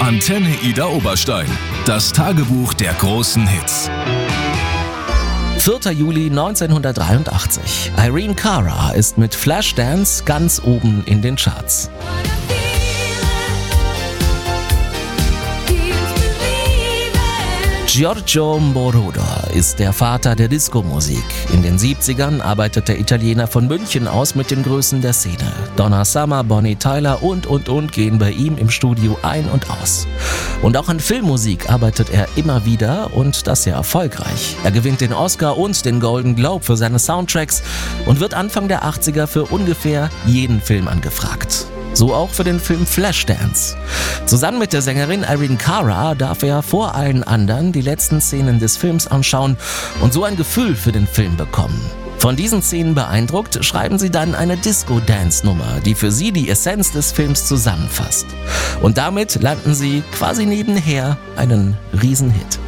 Antenne Ida Oberstein. Das Tagebuch der großen Hits. 4. Juli 1983. Irene Cara ist mit Flashdance ganz oben in den Charts. Giorgio Moroder ist der Vater der Disco-Musik. In den 70ern arbeitet der Italiener von München aus mit den Größen der Szene. Donna Summer, Bonnie Tyler und gehen bei ihm im Studio ein und aus. Und auch an Filmmusik arbeitet er immer wieder und das sehr erfolgreich. Er gewinnt den Oscar und den Golden Globe für seine Soundtracks und wird Anfang der 80er für ungefähr jeden Film angefragt. So auch für den Film Flashdance. Zusammen mit der Sängerin Irene Cara darf er vor allen anderen die letzten Szenen des Films anschauen und so ein Gefühl für den Film bekommen. Von diesen Szenen beeindruckt, schreiben sie dann eine Disco-Dance-Nummer, die für sie die Essenz des Films zusammenfasst. Und damit landen sie quasi nebenher einen Riesenhit.